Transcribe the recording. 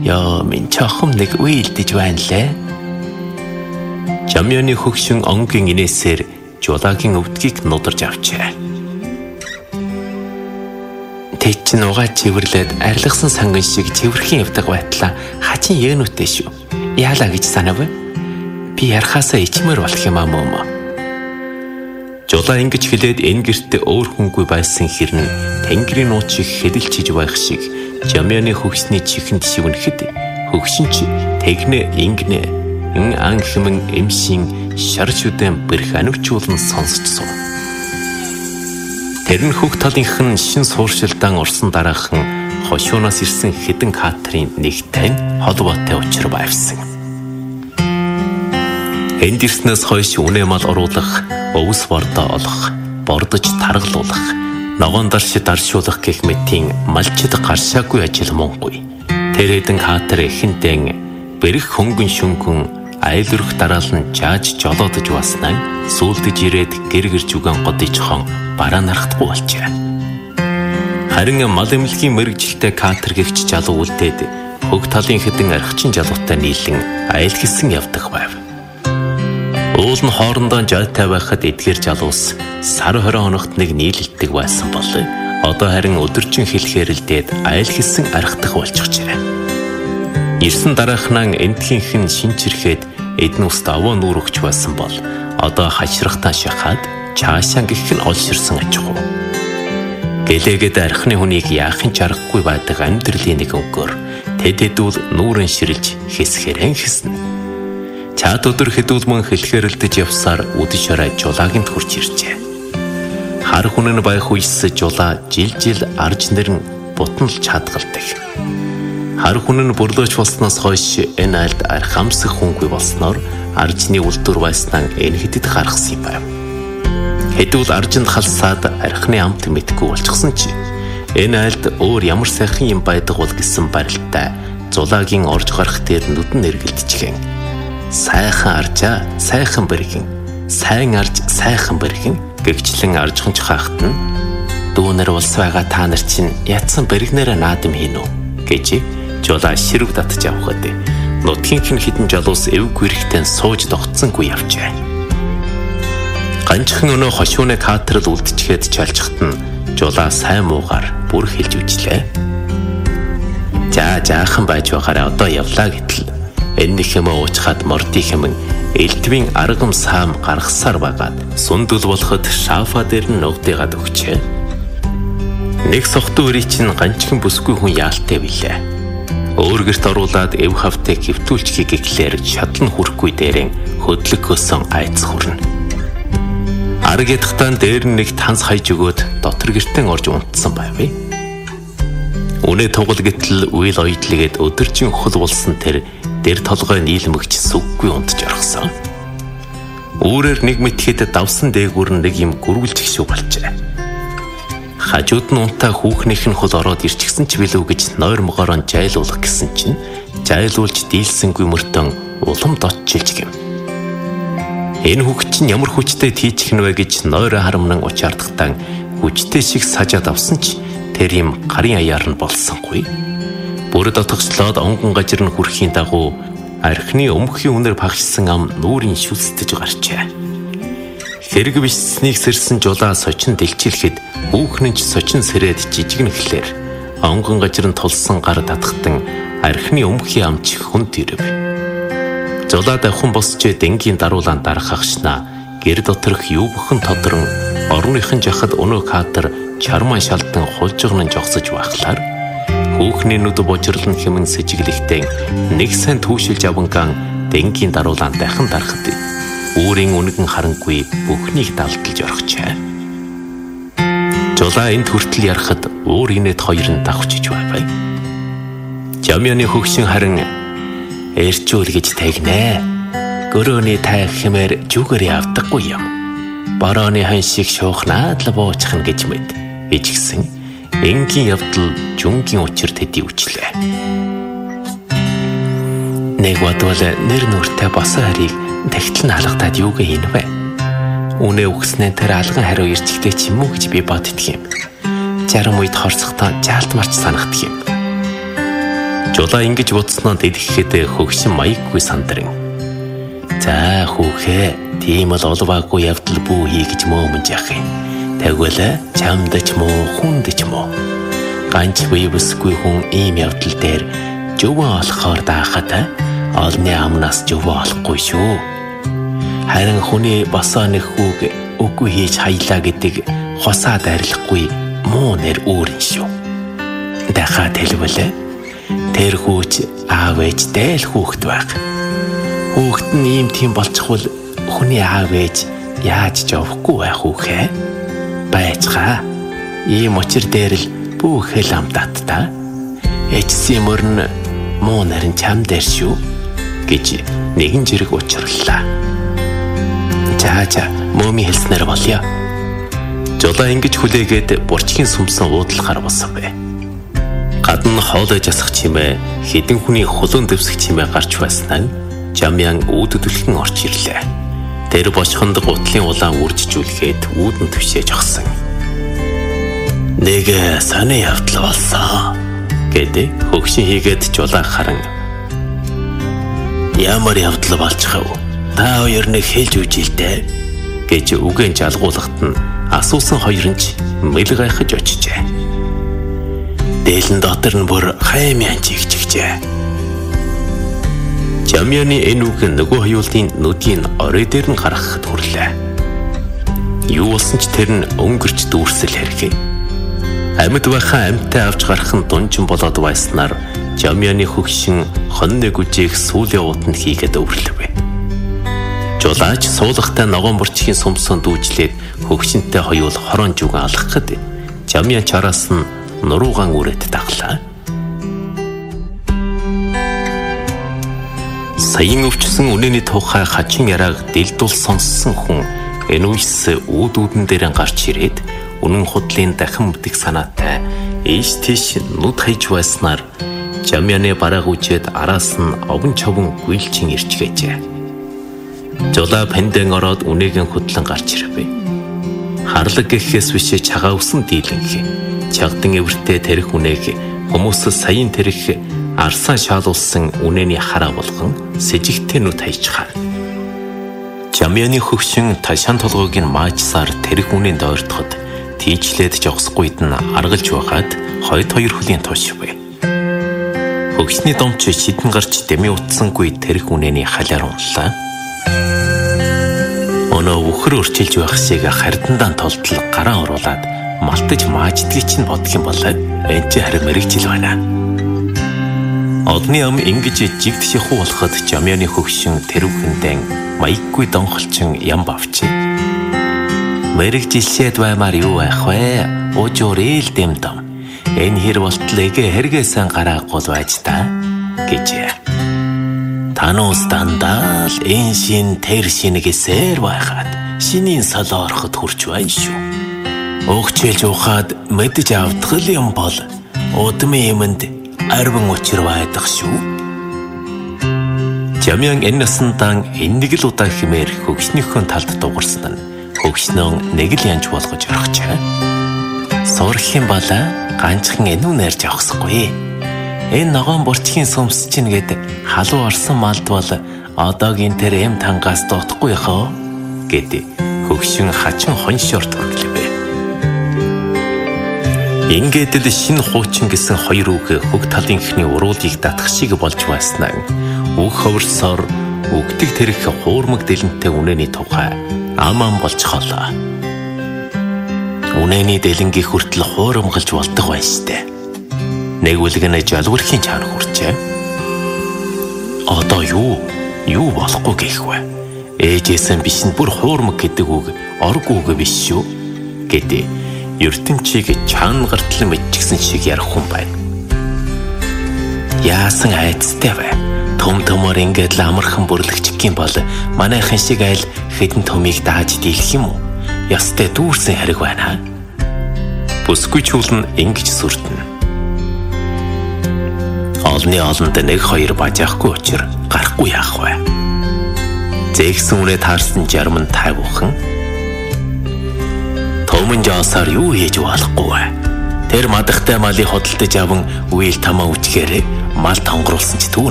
Ёо минь чохом нэг уйлдэж байна лээ. Жамьяны хөгшин онгийн инээсээр жулагийн өвдгийг нударж авчээ. Тэг чи нугаа чивэрлээд арилгасан санган шиг цэвэрхэн явдаг байтлаа хачин яанутэй шүү. Яалаа гэж санав. Би ярахаасаа ичмэр болох юм аа мөн. Жулаа ингэж хэлээд энэ гэртээ өөр хүнгүй байсан хэрнээ тэнгэрийн нууц шиг хэлэлчиж байх шиг Жамьяны хөгсний чихэнд шивнэхэд хөгшин ч тэгнэ ингэнэ ан хэмэн эмшин шарчүдэн бэрх анивчуулан сонсцсон. Тэр нь хөх талынх нь шин сууршилдаан урсан дараахан хошуунаас ирсэн хэдэн катрын нэгтэй холбоотой учир байвсан. Энд ирснээс хойш үнэ мал оруулах, өвс бордоо олох, бордож таргалуулах, ногоон даршуулах гэх мэтийн малчид гаршаагүй ажил мунгүй. Тэр хэдэн катер эхэнтэн бэрх хөнгөн шөнгөн айлөрөх дараалан жааж жолоодож баснаа сүүлдэж ирээд гэр зүгэн годижхон бараа нархдаггүй болжээ. Харин мал эмнэлгийн мэрэгжилтэй катер гихч жалуу үлдээд хөг талын хэдэн архичин жалуутай нийлэн айл хийсэн явдаг байв. Уул нь хоорондоо жойтой байхад эдгээр жалуус сар 20 хоногт нэг нийлэлдэг байсан бол одоо харин өдөржин хэлхээрэлдээд айл хийсэн архидах болчихжээ. Ирсэн дараахнаа энтхийнх нь шинчрэхэд эдэн уст аваа нүүр өгч байсан бол одоо хашрахтаа шахаад чаашаа гих нь олширсан ажгүй. Гэлээгээд архины хүнийг яахын чаргагүй байдаг амьдралын нэг өнгөөр тэдэдүүл нүүрэн ширэлж хэсгэрэн хэснэ. Чад өдөр хэдүүлмэн хэлхээрэлдэж явсаар үдэшорой жулагинд хурж иржээ. Хар хүн нь байх үес жулаа жил арж нэрн бутнал чадгалдаг. Хар хүн нь бүрлөөж болсноос хойш энэ айлд арх амсах хүнгүй болсноор аржны үлдүр байснаа энэ хэдэд гаргасан юм байв. Хэдүүл аржинд халсаад архины амт мэдгүй болчихсон чи энэ айлд өөр ямар сайхан юм байдаг бол гэсэн барилтаа зулагийн орж гарах дээр нүдэн эргэлдчихэн. Сайхан аржаа, сайхан бэргэн, сайн арж, сайхан бэргэн гэгчлэн аржханч хаахт нь дүүнэр улс байгаа та нар чинь ятсан бэргнээрээ наадам хийн үү гэж жулаа ширв татж авахад нутгийнх нь хідэн жалуус эв гүрэхтэн сууж тогтсонгүй явжээ. Ганчхан өнөө хошууны катерд үлдчихэд чалжхад нь жулаа сайн муугаар бүр хэлж үжлээ. За жаахан байж байгаараа одоо явлаа гэтэл энэ хэмээ уучхад мордын хэмэн элдвийн аргам саам гаргасаар байгаад сундул болоход шафа дээр нь ногдыгаад өгчээ. Нэг сохтуу өрий чинь ганчхан бүсгүй хүн яалтай билээ. Өөр гэрт оруулаад эв хавтыг хэвтүүлчихье гэхлээр шадлан хүрхгүй дээрэн хөдлөгөөсөн айц хүрнэ. Аргядахтан дээр нэг танс хайж өгөөд дотор гэртэн орж унтсан байвээ. Үнэ тугал гэтэл үйл ойдлгээд өдөржин хол болсон тэр толгой нийлмэгч сүггүй унтж орхсон. Өөрөөр нэг мэтгэхэд давсан дээгүүр нэг юм гүргэлжих шүү болжээ. Хажууд нь унтаа хүүхнийх нь хол ороод ирчихсэн ч билүү гэж нойр могоорон жайлуулах гэсэн чинь жайлуулж дийлсэнгүй мөртөн улам дотчилж гэв. Энэ хүүхэд чинь ямар хүчтэй тийчих нь вэ гэж нойр харамнан учаардахтаа хүчтэй шиг сажаад авсан ч тэр юм гарын аяар нь болсонгүй. Бүр дотгочлоод онгон гажир нь хүрхийн дагуу архины өмхийн үнээр багшсан ам нүүрийн шүлстэж гарчээ. Хэрэг бишснийг сэрсэн жулаа сочин дэлчилэхэд хүүхэн ч сочин сэрээд жижигнэхлээр онгон гажир нь тулсан гар татхтан архины өмхийн амч хүнд ирэв. Жулаа давхан босчээ дэнгийн даруулаан дарахагшнаа гэр доторх юу бүхэн тодрон орныхын жахад өнөө катер чарман шалдан хулжгнан жогсож байхлаар хүүхний нүд божирлон хэмэн сэжиглэхтэн нэг сайн түүшилж аванган дэнгийн даруулаан дахин дарахад үүрийн үнэгэн харангүй бүхнийг далдалж орхичээ. Жулаа энд хүртэл ярахад уур инээд хоёр нь давхжиж байв. Жамьяны хөгшин харин эрчүүл гэж тэгнэ. Гөрөөний тай хэмээр жүгэр явдаггүй юм. Борооны хан шиг шуухнаад л буучих нь гэж мэд. Ичгсэн энгийн явдал жүнгийн учир тэдий үчлээ. Нэг бодвол нэр нүртэй босоо харийг тэгтэл нь алгадаад юугээ хийнвэ? Үнэ өгснээ тэр алган хариу ирчгтэй ч юм уу гэж би боддөг юм. Зарим үед хорцохдоо жаалт марч санагддаг юм. Жулаа ингэж бодсноо дэлгэхэд хөгшин маяггүй сандран. За хүүхээ, тийм л олваагүй явдал бүү хий гэж мөөмж яах юм. Тэгвэл чамд ч муу хүнд ч муу. Ганц бивсгүй хүн ийм явдал дээр жөвөн олохоор даахад олны амнаас жөвөө олохгүй шүү. Харин хүний босоо нэг хүүг үгүй хийж хаялаа гэдэг хосаад арилахгүй муу нэр өөрн шүү. Дахиад хэлбэл тэр хүүч аав ээжтэй л хүүхэд байх. Хүүхэд нь ийм тийм болчихвол хүний аав ээж яаж ч явахгүй байх хүүхээ. Байцгаа. Ийм учир дээр л бүхэл амдат та. Эцсийн мөрн муу нарийн чам дээр шүү гэж нэгэн зэрэг учрлаа. За мөөми хэлснээр болё. Жулаа ингэж хүлээгээд бурчгийн сүмсэн уудлахаар босов. Гадна хоолой жасах чимээ хэдэн хүний хулуун дэвсэх чимээ гарч байснаа Жамян үүддүүлхэн орж ирлээ. Тэр бошхонд гутлын улаан үржжүүлгээд үүдэн төвшөөж огсон. Нэг сони явдал болсон гэдэг хөгшин хийгээд Жулаа харан. Ямар явдал болчихов? Та хоёр нэг хэлж үжилдээ гэж үгэн жалгуулахад нь асуусан хоёр нь ч мэл гайхаж очижээ. Дээлэн дотор нь бүр хаймяан чигчжээ. Жамяны энэ үг нөгөө хоёулын нүдийн орой дээр нь гаргахад хүрлээ. Юу болсон ч тэр нь өнгөрч дүүрсэл хэрэг. Амьд байхаа амьтаа авч гарах нь дунжин болоод байснаар Жамяны хөгшин хонны гүжийг сүүлийн уутанд хийгээд өвөрлөв. Жулаач суулгахтай ногоон бурчгийн сүмсөн дүүжлээд хөгшинтэй хоёул хорон зүгэн алхахад Жамян чараас нь нуруугаан үрээд даглаа. Саяын өвчсөн үнэний тухай хачин яриаг дэлдүүл сонссон хүн энэ үес үүдүүдэн дээр гарч ирээд үнэн худлын дахин мэдих санаатай ийш тийш нүд хайж байснаар Жамяны бараг үжээд араас нь овон човон гүйлчин ирчгээжээ. Жулаа пандэн ороод үнэгийн хөдлөн гарч ирэв. Харлаг гэхээс биш чагаа усан дийлэнх. Чагдан эвэртэй тэрх үнэг хүмүүс саяын тэрх арсаа шаалуулсан үнэний хараа болгон сэжигтэй нүд хайчхаа. Жамяны хөгшин ташаан толгойг нь маачсаар тэрх үнийн дойртоход тийчлээд жогсгүйд нь аргалж байгаад хойд хоёр хөлийн туушв. Хөгшний домч шидэн гарч дэми утсангүй тэрх үнэний халаар унлаа. Өнөө үхэр өрчилж байх шиг хардандаа толтол гараа оруулаад малтаж мааждгийг чинь бодох юм бол энэ ч харин мэрэгжил байна. Одны ам ингэж жигт шихүү болоход Жамяны хөгшин тэрүүхэндэн маяггүй донхолчин ям бавчи. Мэрэгжилшээд баймаар юу байх вэ? Уужуурэл дэмдэм. Энэ хэр болтлыг хэрэгээсэн гараахгүй байж та гэж. Тануус дандаа л энэ шин тэр шинэгээсээр байхад шинийн салаа ороход хүрч байна шүү. Өгчээлж ухаад мэдж авдгал юм бол удмын юмд арван учир байдаг шүү. Жамян энэ насандан нэг л удаа хэмээр хөгшнийхөө талд дуурсан нь хөгшнөө нэг л янж болгож орхичээ. Сурах юм бол ганцхан энүү нэрж авахсгүй. Энэ ногоон бурчгийн сүмс чинь гээд халуу орсон малд бол одоогийн тэр эм тангаас дутхгүй яхаа гэд хөгшин хачин хоншоор төрглөв. Ингээд л шинэ хуучин гэсэн хоёр үг хөг талын ихний уруулыг датах шиг болж байснаа үг ховрсоор өгдөг тэрх хуурмаг дэлэнтэй үнэний тухай аман болчихолоо. Үнэний дэлэнгийн хүртэл хуурамгалж болдог байна штэ. Нэг үлгэнэ жалгуурхийн чаар хүрчээ. Одоо юу болохгүй гэх вэ? Ээжээсэн биш нь бүр хуурмаг гэдэг үг оргүйг биш шүү гэдэг ертөнчийг чаан гартал мэдчихсэн шиг ярих хүн байна. Яасан айцтай бай. Төмөр ингээд л амархан бүрлэгчих юм бол манайхан шиг айл хэдэн төмийг дааж дийлэх юм уу? Ястай дүүрсэн хэрэг байна. Бүсгүй чуулн ингэж сүрдэнэ. Олны олонд нэг хоёр бажаахгүй учир гарахгүй яах вэ? Зээгсэн үнэ таарсан жарман тайвуухан. Төмөн жоосоор юу хийж болохгүй вэ? Тэр мадахтай малыг хөдөлтөж аван үйл тамаа үчгээрээ мал тонгоруулсан ч түүн